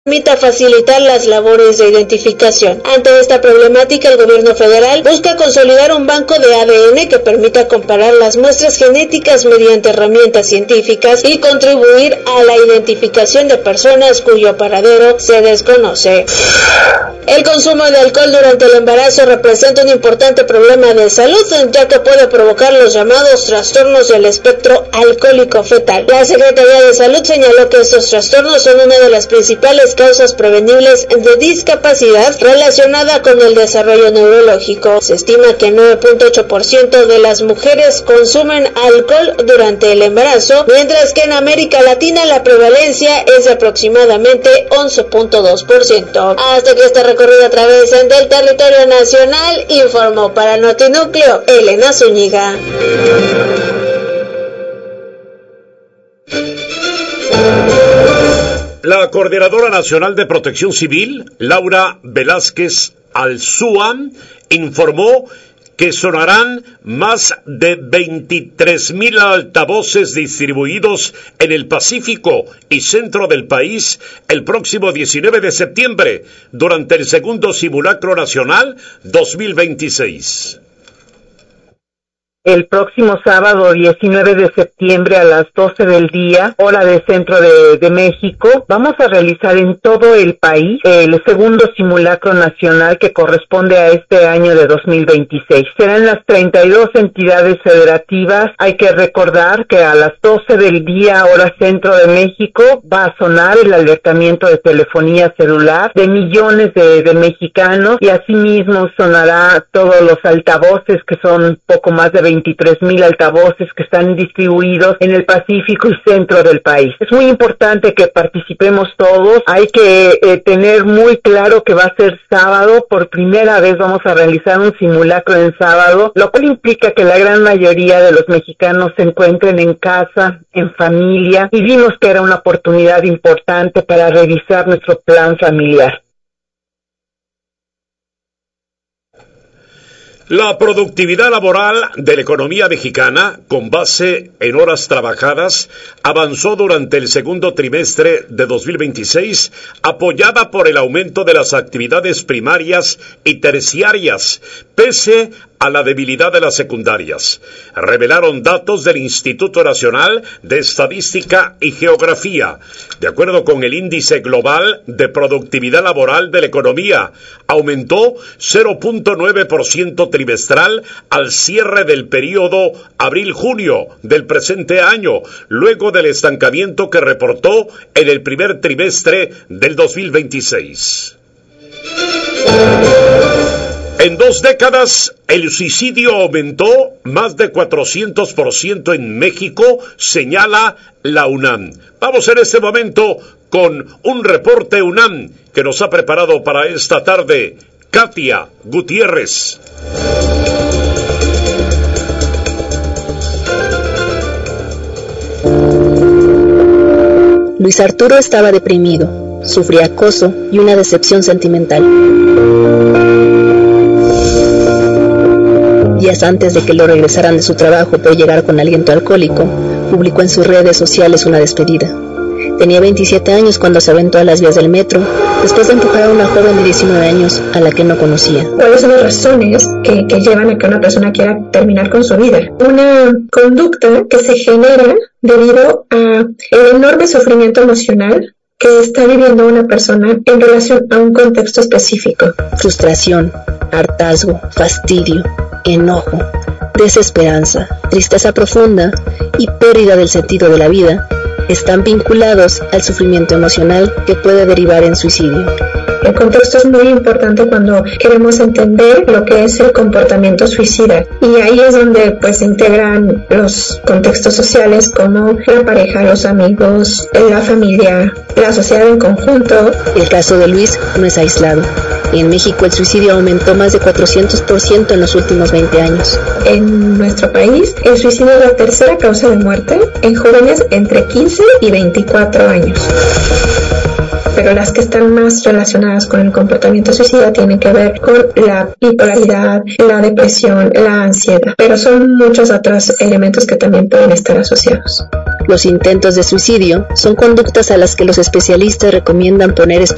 permita facilitar las labores de identificación. Ante esta problemática, el gobierno federal busca consolidar un banco de ADN que permita comparar las muestras genéticas mediante herramientas científicas y contribuir a la identificación de personas cuyo paradero se desconoce. El consumo de alcohol durante el embarazo representa un importante problema de salud, ya que puede provocar los llamados trastornos del espectro alcohólico fetal. La Secretaría de Salud señaló que estos trastornos son una de las principales causas prevenibles de discapacidad relacionada con el desarrollo neurológico. Se estima que 9.8% de las mujeres consumen alcohol durante el embarazo, mientras que en América Latina la prevalencia es de aproximadamente 11.2%. Hasta que este recorrido a través del territorio nacional, informó para Notinúcleo Elena Zúñiga. La Coordinadora Nacional de Protección Civil, Laura Velázquez Alzúa, informó que sonarán más de 23,000 altavoces distribuidos en el Pacífico y centro del país el próximo 19 de septiembre, durante el segundo Simulacro Nacional 2026. El próximo sábado 19 de septiembre a las 12 del día, hora de centro de México, vamos a realizar en todo el país el segundo simulacro nacional que corresponde a este año de 2026. Serán las 32 entidades federativas. Hay que recordar que a las 12 del día, hora centro de México, va a sonar el alertamiento de telefonía celular de millones de mexicanos, y asimismo sonará todos los altavoces, que son poco más de 23,000 altavoces que están distribuidos en el Pacífico y centro del país. Es muy importante que participemos todos. Hay que tener muy claro que va a ser sábado. Por primera vez vamos a realizar un simulacro en sábado, lo cual implica que la gran mayoría de los mexicanos se encuentren en casa, en familia, y vimos que era una oportunidad importante para revisar nuestro plan familiar. La productividad laboral de la economía mexicana, con base en horas trabajadas, avanzó durante el segundo trimestre de 2026, apoyada por el aumento de las actividades primarias y terciarias, pese a la debilidad de las secundarias, revelaron datos del Instituto Nacional de Estadística y Geografía. De acuerdo con el Índice Global de Productividad Laboral de la Economía, aumentó 0.9% trimestral al cierre del periodo abril-junio del presente año, luego del estancamiento que reportó en el primer trimestre del 2026. En 2 décadas, el suicidio aumentó más de 400% en México, señala la UNAM. Vamos en este momento con un reporte UNAM que nos ha preparado para esta tarde Katia Gutiérrez. Luis Arturo estaba deprimido, sufría acoso y una decepción sentimental. Días antes de que lo regresaran de su trabajo por llegar con aliento alcohólico, publicó en sus redes sociales una despedida. Tenía 27 años cuando se aventó a las vías del metro, después de empujar a una joven de 19 años a la que no conocía. ¿Cuáles son las razones que llevan a que una persona quiera terminar con su vida? Una conducta que se genera debido a el enorme sufrimiento emocional que está viviendo una persona en relación a un contexto específico. Frustración, hartazgo, fastidio, enojo, desesperanza, tristeza profunda y pérdida del sentido de la vida están vinculados al sufrimiento emocional que puede derivar en suicidio. El contexto es muy importante cuando queremos entender lo que es el comportamiento suicida, y ahí es donde se integran los contextos sociales como la pareja, los amigos, la familia, la sociedad en conjunto. El caso de Luis no es aislado. En México el suicidio aumentó más de 400% en los últimos 20 años. En nuestro país, el suicidio es la tercera causa de muerte en jóvenes entre 15 y 24 años. Pero las que están más relacionadas con el comportamiento suicida tienen que ver con la bipolaridad, la depresión, la ansiedad, pero son muchos otros elementos que también pueden estar asociados. Los intentos de suicidio son conductas a las que los especialistas recomiendan poner